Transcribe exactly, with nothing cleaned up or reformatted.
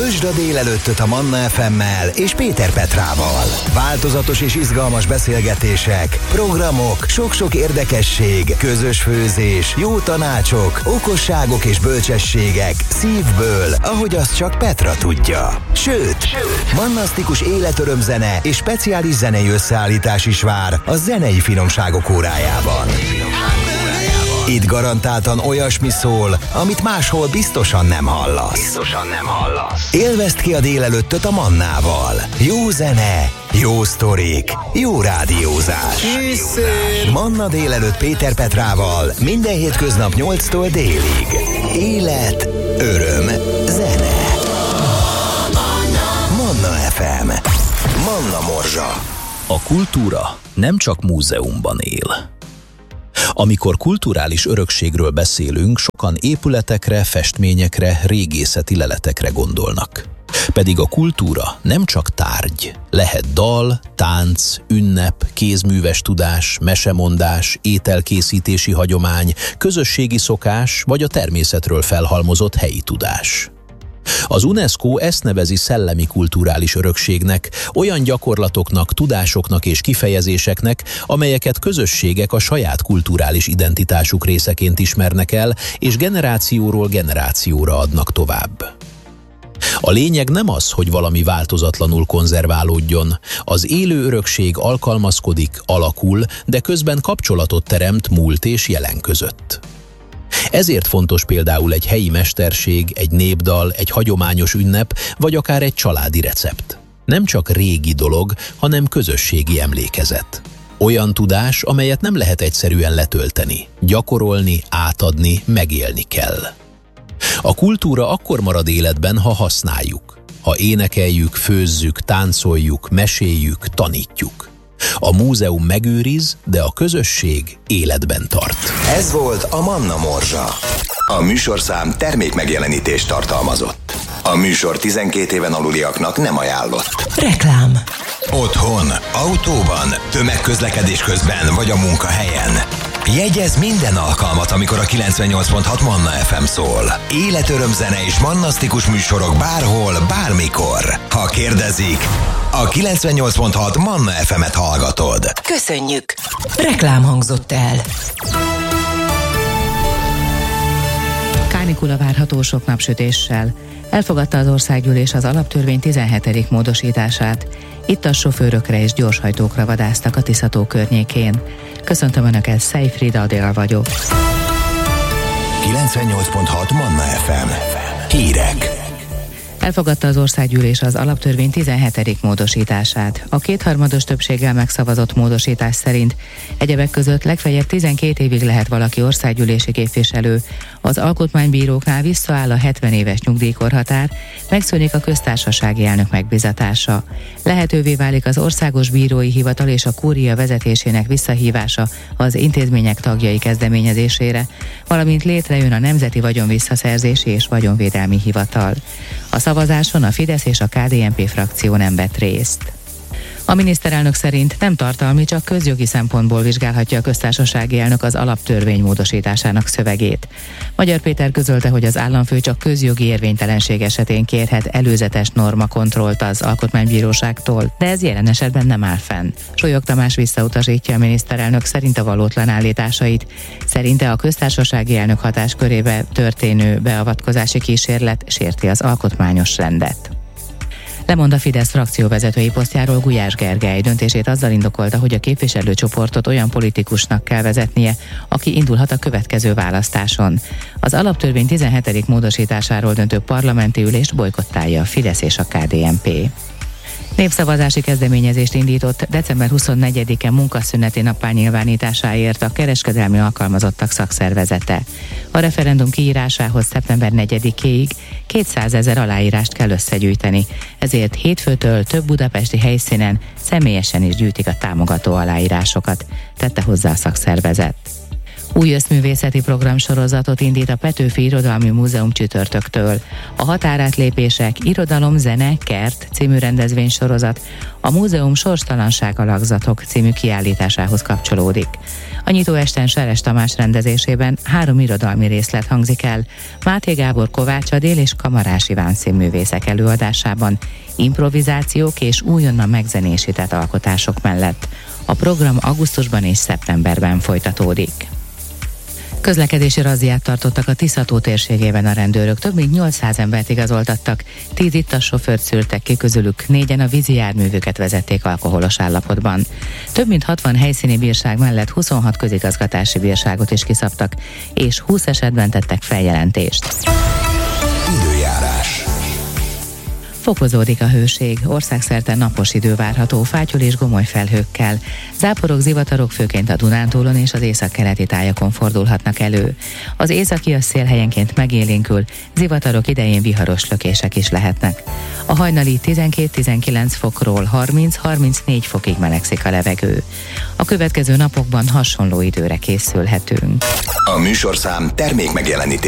Töltsd a délelőttöt a Manna ef emmel és Péter Petrával. Változatos és izgalmas beszélgetések, programok, sok-sok érdekesség, közös főzés, jó tanácsok, okosságok és bölcsességek szívből, ahogy azt csak Petra tudja. Sőt, Sőt. mannasztikus életörömzene és speciális zenei összeállítás is vár a zenei finomságok órájában. Itt garantáltan olyasmi szól, amit máshol biztosan nem hallasz. Biztosan nem hallasz. Élvezd ki a délelőttöt a Mannával. Jó zene, jó sztorik, jó rádiózás. Készül. Manna délelőtt Péter Petrával minden hétköznap nyolctól délig. Élet, öröm, zene. Manna ef em. Manna Morzsa. A kultúra nem csak múzeumban él. Amikor kulturális örökségről beszélünk, sokan épületekre, festményekre, régészeti leletekre gondolnak. Pedig a kultúra nem csak tárgy. Lehet dal, tánc, ünnep, kézműves tudás, mesemondás, ételkészítési hagyomány, közösségi szokás vagy a természetről felhalmozott helyi tudás. Az UNESCO ezt nevezi szellemi kulturális örökségnek, olyan gyakorlatoknak, tudásoknak és kifejezéseknek, amelyeket közösségek a saját kulturális identitásuk részeként ismernek el, és generációról generációra adnak tovább. A lényeg nem az, hogy valami változatlanul konzerválódjon. Az élő örökség alkalmazkodik, alakul, de közben kapcsolatot teremt múlt és jelen között. Ezért fontos például egy helyi mesterség, egy népdal, egy hagyományos ünnep, vagy akár egy családi recept. Nem csak régi dolog, hanem közösségi emlékezet. Olyan tudás, amelyet nem lehet egyszerűen letölteni. Gyakorolni, átadni, megélni kell. A kultúra akkor marad életben, ha használjuk. Ha énekeljük, főzzük, táncoljuk, meséljük, tanítjuk. A múzeum megőriz, de a közösség életben tart. Ez volt a Manna Morzsa. A műsorszám termékmegjelenítést tartalmazott. A műsor tizenkét éven aluliaknak nem ajánlott. Reklám. Otthon, autóban, tömegközlekedés közben vagy a munkahelyen. Jegyezz minden alkalmat, amikor a kilencvennyolc pont hat Manna ef em szól. Életörömzene és mannasztikus műsorok bárhol, bármikor. Ha kérdezik, a kilencvennyolc pont hat Manna ef emet hallgatod. Köszönjük! Reklám hangzott el. Kánikula várható sok napsütéssel. Elfogadta az országgyűlés az alaptörvény tizenhetedik módosítását. Itt a sofőrökre és gyorshajtókra vadásztak a Tisza-tó környékén. Köszöntöm Önöket, Szejfrid Adél vagyok. kilencvennyolc pont hat Manna ef em. Hírek. Elfogadta az országgyűlés az alaptörvény tizenhetedik módosítását. A kétharmados többséggel megszavazott módosítás szerint egyebek között legfeljebb tizenkét évig lehet valaki országgyűlési képviselő. Az alkotmánybíróknál visszaáll a hetven éves nyugdíjkorhatár, megszűnik a köztársasági elnök megbízatása. Lehetővé válik az országos bírói hivatal és a kúria vezetésének visszahívása az intézmények tagjai kezdeményezésére, valamint létrejön a Nemzeti Vagyonvisszaszerzési és Vagyonvédelmi Hivatal. A szavazáson a Fidesz és a ká dé en pé frakció nem vett részt. A miniszterelnök szerint nem tartalmi, csak közjogi szempontból vizsgálhatja a köztársasági elnök az alaptörvény módosításának szövegét. Magyar Péter közölte, hogy az államfő csak közjogi érvénytelenség esetén kérhet előzetes normakontrollt az alkotmánybíróságtól, de ez jelen esetben nem áll fenn. Solyog Tamás visszautasítja a miniszterelnök szerint a valótlan állításait. Szerinte a köztársasági elnök hatáskörébe történő beavatkozási kísérlet sérti az alkotmányos rendet. Lemond a Fidesz frakcióvezetői posztjáról Gulyás Gergely. Döntését azzal indokolta, hogy a képviselőcsoportot olyan politikusnak kell vezetnie, aki indulhat a következő választáson. Az alaptörvény tizenhetedik módosításáról döntő parlamenti ülést bojkottálja a Fidesz és a ká dé en pé. Népszavazási kezdeményezést indított december huszonnegyedike munkaszüneti nappá nyilvánításáért a kereskedelmi alkalmazottak szakszervezete. A referendum kiírásához szeptember negyedikéig kétszázezer aláírást kell összegyűjteni, ezért hétfőtől több budapesti helyszínen személyesen is gyűjtik a támogató aláírásokat, tette hozzá a szakszervezet. Új összművészeti programsorozatot indít a Petőfi Irodalmi Múzeum csütörtöktől. A Határátlépések, Irodalom, Zene, Kert című rendezvénysorozat a múzeum Sorstalanság alakzatok című kiállításához kapcsolódik. A nyitóesten Seres Tamás rendezésében három irodalmi részlet hangzik el, Máté Gábor, Kovács Adél és Kamarás Iván színművészek előadásában, improvizációk és újonnan megzenésített alkotások mellett. A program augusztusban és szeptemberben folytatódik. Közlekedési razziát tartottak a Tisza-tó térségében a rendőrök, több mint nyolcszáz embert igazoltattak, tíz ittas sofőrt szűrtek ki, közülük négyen a vízi járművüket vezették alkoholos állapotban. Több mint hatvan helyszíni bírság mellett huszonhat közigazgatási bírságot is kiszabtak, és húsz esetben tettek feljelentést. Időjárás. Fokozódik a hőség, országszerte napos idő várható, fátyol és gomoly felhőkkel. Záporok, zivatarok főként a Dunántúlon és az északkeleti tájakon fordulhatnak elő. Az északi szél helyenként megélénkül, zivatarok idején viharos lökések is lehetnek. A hajnali tizenkét-tizenkilenc fokról harminc-harmincnégy fokig melegszik a levegő. A következő napokban hasonló időre készülhetünk. A műsorszám termék megjelenítés